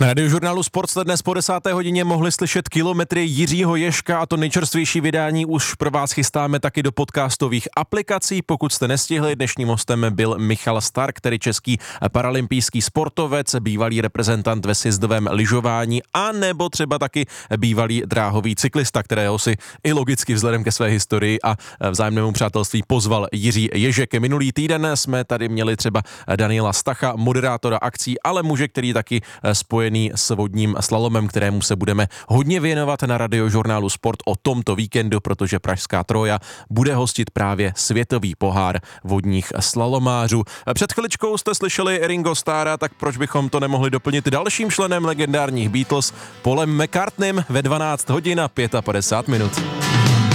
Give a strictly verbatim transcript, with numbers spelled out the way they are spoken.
Na Radiožurnálu Sport jste dnes po desáté hodině mohli slyšet Kilometry Jiřího Ježka a to nejčerstvější vydání už pro vás chystáme taky do podcastových aplikací. Pokud jste nestihli, dnešním hostem byl Michal Stark, tedy český paralympijský sportovec, bývalý reprezentant ve sjezdovém lyžování a nebo třeba taky bývalý dráhový cyklista, kterého si i logicky vzhledem ke své historii a vzájemnému přátelství pozval Jiří Ježek. Minulý týden jsme tady měli třeba Daniela Stacha, moderátora akcí, ale muže, který taky spojený s vodním slalomem, kterému se budeme hodně věnovat na Radiožurnálu Sport o tomto víkendu, protože Pražská Troja bude hostit právě světový pohár vodních slalomářů. Před chviličkou jste slyšeli Ringo Starra, tak proč bychom to nemohli doplnit dalším členem legendárních Beatles, Paulem McCartneym ve dvanáct hodin a padesát pět minut.